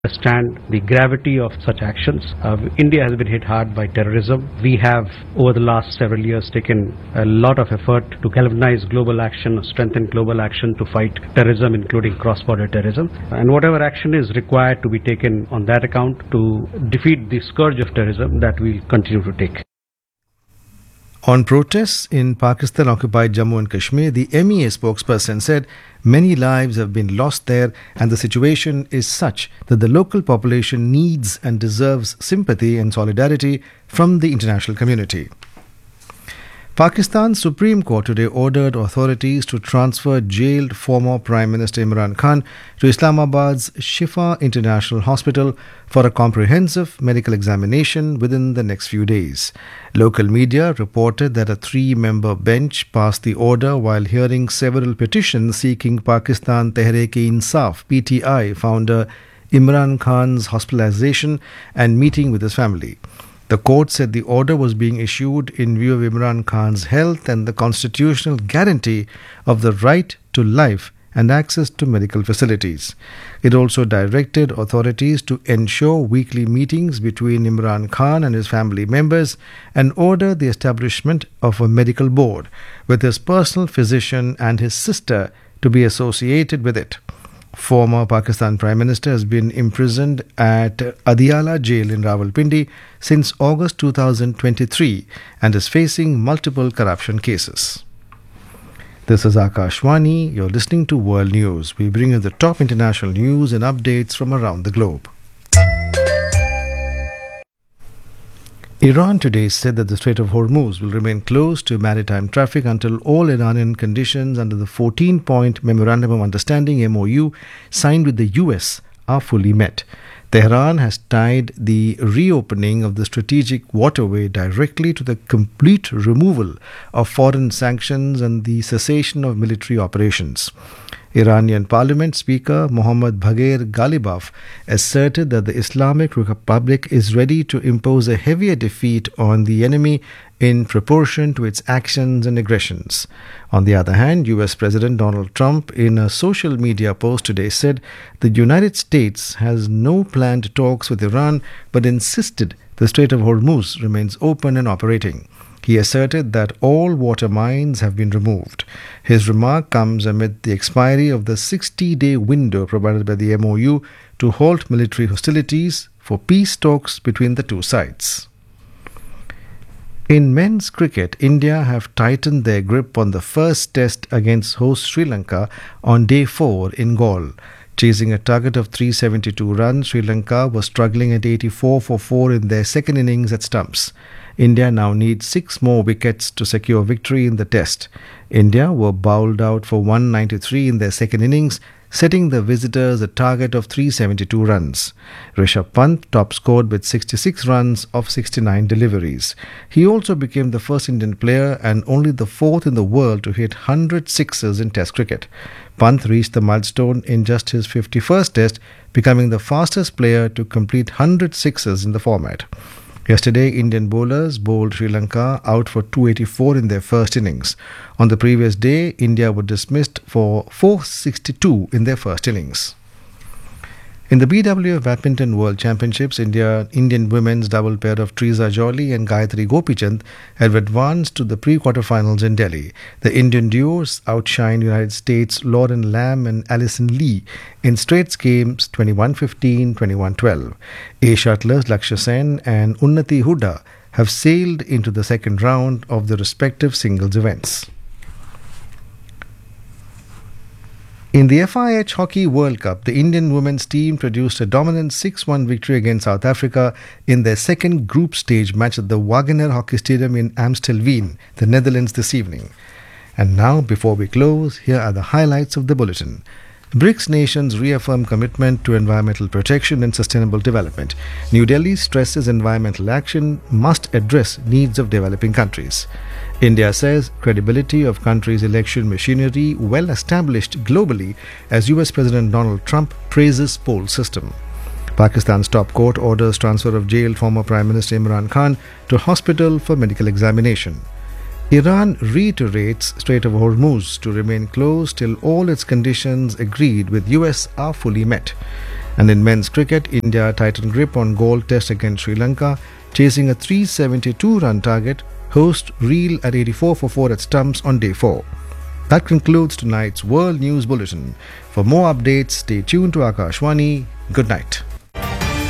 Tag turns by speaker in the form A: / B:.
A: understand the gravity of such actions. India has been hit hard by terrorism. We have, over the last several years, taken a lot of effort to galvanize global action, strengthen global action to fight terrorism, including cross-border terrorism. And whatever action is required to be taken on that account to defeat the scourge of terrorism, that we'll continue to take.
B: On protests in Pakistan-occupied Jammu and Kashmir, the MEA spokesperson said many lives have been lost there and the situation is such that the local population needs and deserves sympathy and solidarity from the international community. Pakistan's Supreme Court today ordered authorities to transfer jailed former Prime Minister Imran Khan to Islamabad's Shifa International Hospital for a comprehensive medical examination within the next few days. Local media reported that a three-member bench passed the order while hearing several petitions seeking Pakistan Tehreek-e-Insaf (PTI) founder Imran Khan's hospitalization and meeting with his family. The court said the order was being issued in view of Imran Khan's health and the constitutional guarantee of the right to life and access to medical facilities. It also directed authorities to ensure weekly meetings between Imran Khan and his family members and order the establishment of a medical board with his personal physician and his sister to be associated with it. Former Pakistan Prime Minister has been imprisoned at Adiala Jail in Rawalpindi since August 2023 and is facing multiple corruption cases. This is Akashwani. You're listening to World News. We bring you the top international news and updates from around the globe. Iran today said that the Strait of Hormuz will remain closed to maritime traffic until all Iranian conditions under the 14-point Memorandum of Understanding MOU signed with the US are fully met. Tehran has tied the reopening of the strategic waterway directly to the complete removal of foreign sanctions and the cessation of military operations. Iranian Parliament Speaker Mohammad Bagher Ghalibaf asserted that the Islamic Republic is ready to impose a heavier defeat on the enemy in proportion to its actions and aggressions. On the other hand, US President Donald Trump, in a social media post today, said the United States has no planned talks with Iran but insisted the Strait of Hormuz remains open and operating. He asserted that all water mines have been removed. His remark comes amid the expiry of the 60-day window provided by the MOU to halt military hostilities for peace talks between the two sides. In men's cricket, India have tightened their grip on the first test against host Sri Lanka on day 4 in Galle. Chasing a target of 372 runs, Sri Lanka was struggling at 84 for 4 in their second innings at stumps. India now needs 6 more wickets to secure victory in the test. India were bowled out for 193 in their second innings, setting the visitors a target of 372 runs. Rishabh Pant top scored with 66 runs of 69 deliveries. He also became the first Indian player and only the 4th in the world to hit 100 sixes in Test cricket. Pant reached the milestone in just his 51st Test, becoming the fastest player to complete 100 sixes in the format. Yesterday, Indian bowlers bowled Sri Lanka out for 284 in their first innings. On the previous day, India were dismissed for 462 in their first innings. In the BWF Badminton World Championships, Indian women's double pair of Trisa Jolly and Gayatri Gopichand have advanced to the pre-quarterfinals in Delhi. The Indian duos outshined United States' Lauren Lamb and Alison Lee in straight games 21-15, 21-12. A shuttlers Lakshya Sen and Unnati Huda have sailed into the second round of the respective singles events. In the FIH Hockey World Cup, the Indian women's team produced a dominant 6-1 victory against South Africa in their second group stage match at the Wagener Hockey Stadium in Amstelveen, the Netherlands this evening. And now, before we close, here are the highlights of the bulletin. BRICS nations reaffirm commitment to environmental protection and sustainable development. New Delhi stresses environmental action must address needs of developing countries. India says credibility of country's election machinery well established globally as US President Donald Trump praises poll system. Pakistan's top court orders transfer of jailed former Prime Minister Imran Khan to hospital for medical examination. Iran reiterates Strait of Hormuz to remain closed till all its conditions agreed with US are fully met. And in men's cricket, India tightened grip on Galle Test against Sri Lanka, chasing a 372-run target. Host reel at 84 for 4 at stumps on day 4. That concludes tonight's World News Bulletin. For more updates, stay tuned to Akashwani. Good night.